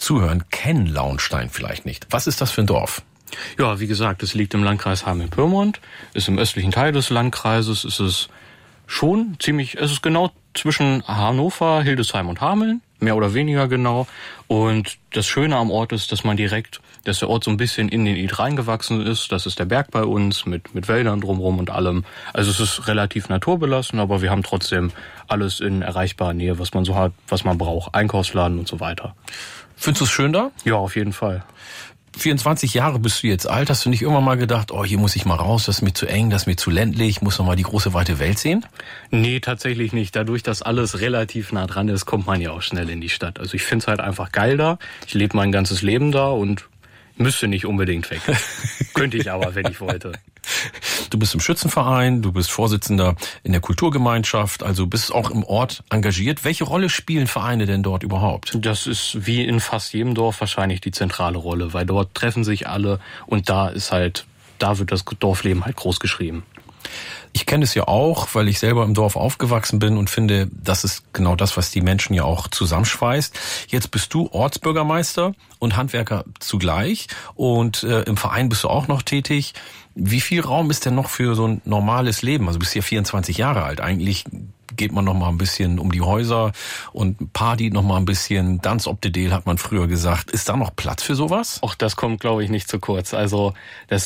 zuhören, kennen Launstein vielleicht nicht. Was ist das für ein Dorf? Ja, wie gesagt, es liegt im Landkreis Hameln-Pyrmont, ist im östlichen Teil des Landkreises, ist es schon ziemlich, es ist genau zwischen Hannover, Hildesheim und Hameln, mehr oder weniger genau. Und das Schöne am Ort ist, dass der Ort so ein bisschen in den Id reingewachsen ist. Das ist der Berg bei uns mit Wäldern drumherum und allem. Also es ist relativ naturbelassen, aber wir haben trotzdem alles in erreichbarer Nähe, was man so hat, was man braucht. Einkaufsladen und so weiter. Findest du es schön da? Ja, auf jeden Fall. 24 Jahre bist du jetzt alt. Hast du nicht irgendwann mal gedacht, oh, hier muss ich mal raus, das ist mir zu eng, das ist mir zu ländlich, ich muss noch mal die große, weite Welt sehen? Nee, tatsächlich nicht. Dadurch, dass alles relativ nah dran ist, kommt man ja auch schnell in die Stadt. Also ich find's halt einfach geil da. Ich lebe mein ganzes Leben da und müsste nicht unbedingt weg. Könnte ich aber, wenn ich wollte. Du bist im Schützenverein, du bist Vorsitzender in der Kulturgemeinschaft, also bist auch im Ort engagiert. Welche Rolle spielen Vereine denn dort überhaupt? Das ist wie in fast jedem Dorf wahrscheinlich die zentrale Rolle, weil dort treffen sich alle und da wird das Dorfleben halt groß geschrieben. Ich kenne es ja auch, weil ich selber im Dorf aufgewachsen bin und finde, das ist genau das, was die Menschen ja auch zusammenschweißt. Jetzt bist du Ortsbürgermeister und Handwerker zugleich und im Verein bist du auch noch tätig. Wie viel Raum ist denn noch für so ein normales Leben? Also du bist ja 24 Jahre alt. Eigentlich geht man noch mal ein bisschen um die Häuser und Party noch mal ein bisschen. Dance ob de Deel hat man früher gesagt. Ist da noch Platz für sowas? Auch das kommt, glaube ich, nicht zu kurz. Also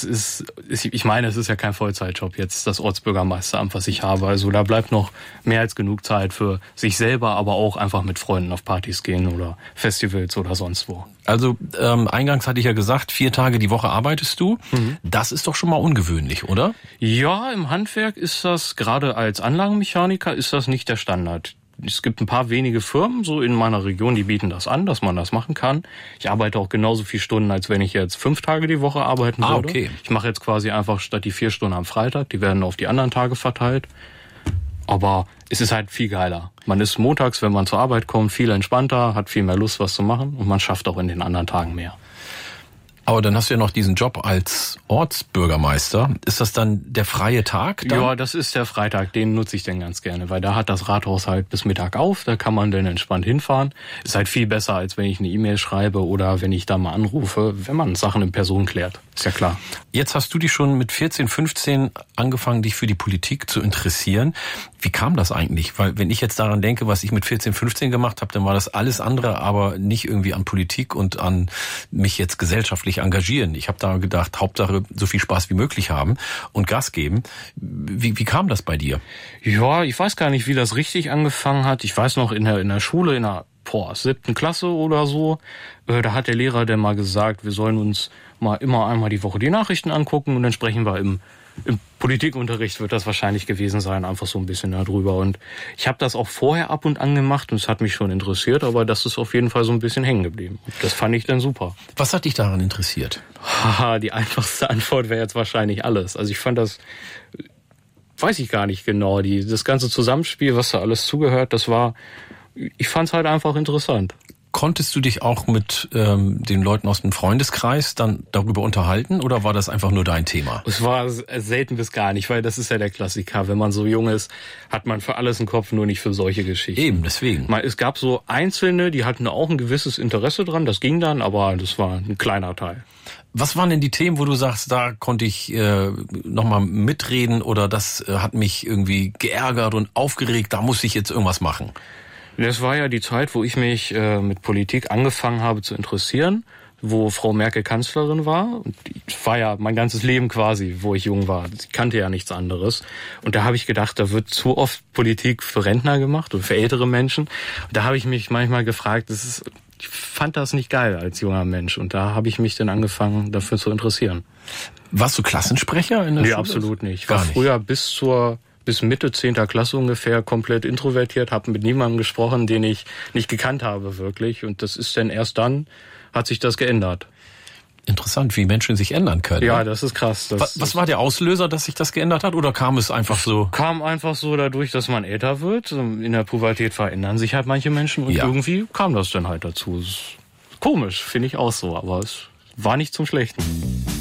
ich meine, es ist ja kein Vollzeitjob jetzt, das Ortsbürgermeisteramt, was ich habe. Also da bleibt noch mehr als genug Zeit für sich selber, aber auch einfach mit Freunden auf Partys gehen oder Festivals oder sonst wo. Also eingangs hatte ich ja gesagt, 4 Tage die Woche arbeitest du. Das ist doch schon mal ungewöhnlich, oder? Ja, im Handwerk ist das, gerade als Anlagenmechaniker, ist das nicht der Standard. Es gibt ein paar wenige Firmen so in meiner Region, die bieten das an, dass man das machen kann. Ich arbeite auch genauso viele Stunden, als wenn ich jetzt 5 Tage die Woche arbeiten würde. Okay. Ich mache jetzt quasi einfach statt die 4 Stunden am Freitag, die werden auf die anderen Tage verteilt. Aber es ist halt viel geiler. Man ist montags, wenn man zur Arbeit kommt, viel entspannter, hat viel mehr Lust, was zu machen und man schafft auch in den anderen Tagen mehr. Aber dann hast du ja noch diesen Job als Ortsbürgermeister. Ist das dann der freie Tag? Dann? Ja, das ist der Freitag, den nutze ich dann ganz gerne, weil da hat das Rathaus halt bis Mittag auf, da kann man dann entspannt hinfahren. Ist halt viel besser, als wenn ich eine E-Mail schreibe oder wenn ich da mal anrufe, wenn man Sachen in Person klärt. Ist ja klar. Jetzt hast du dich schon mit 14, 15 angefangen, dich für die Politik zu interessieren. Wie kam das eigentlich? Weil wenn ich jetzt daran denke, was ich mit 14, 15 gemacht habe, dann war das alles andere, aber nicht irgendwie an Politik und an mich jetzt gesellschaftlich engagieren. Ich habe da gedacht, Hauptsache so viel Spaß wie möglich haben und Gas geben. Wie kam das bei dir? Ja, ich weiß gar nicht, wie das richtig angefangen hat. Ich weiß noch in der Schule, in der 7. Klasse oder so, da hat der Lehrer dann mal gesagt, wir sollen uns mal immer einmal die Woche die Nachrichten angucken und dann sprechen wir im Politikunterricht wird das wahrscheinlich gewesen sein, einfach so ein bisschen darüber. Und ich habe das auch vorher ab und an gemacht und es hat mich schon interessiert, aber das ist auf jeden Fall so ein bisschen hängen geblieben. Das fand ich dann super. Was hat dich daran interessiert? Haha, die einfachste Antwort wäre jetzt wahrscheinlich alles. Also ich fand das, weiß ich gar nicht genau, das ganze Zusammenspiel, was da alles zugehört, ich fand es halt einfach interessant. Konntest du dich auch mit den Leuten aus dem Freundeskreis dann darüber unterhalten oder war das einfach nur dein Thema? Es war selten bis gar nicht, weil das ist ja der Klassiker. Wenn man so jung ist, hat man für alles einen Kopf, nur nicht für solche Geschichten. Eben, deswegen. Es gab so Einzelne, die hatten auch ein gewisses Interesse dran, das ging dann, aber das war ein kleiner Teil. Was waren denn die Themen, wo du sagst, da konnte ich nochmal mitreden oder das hat mich irgendwie geärgert und aufgeregt, da muss ich jetzt irgendwas machen? Das war ja die Zeit, wo ich mich mit Politik angefangen habe zu interessieren, wo Frau Merkel Kanzlerin war. Und das war ja mein ganzes Leben quasi, wo ich jung war. Ich kannte ja nichts anderes. Und da habe ich gedacht, da wird zu oft Politik für Rentner gemacht und für ältere Menschen. Und da habe ich mich manchmal gefragt, ich fand das nicht geil als junger Mensch. Und da habe ich mich dann angefangen, dafür zu interessieren. Warst du Klassensprecher in der Schule? Nee, absolut nicht. Ich war früher bis Mitte 10. Klasse ungefähr komplett introvertiert, habe mit niemandem gesprochen, den ich nicht gekannt habe wirklich. Und das ist dann erst dann, hat sich das geändert. Interessant, wie Menschen sich ändern können. Ja, das ist krass. Was war der Auslöser, dass sich das geändert hat oder kam es einfach so? Kam einfach so dadurch, dass man älter wird. In der Pubertät verändern sich halt manche Menschen und irgendwie kam das dann halt dazu. Komisch, finde ich auch so, aber es war nicht zum Schlechten.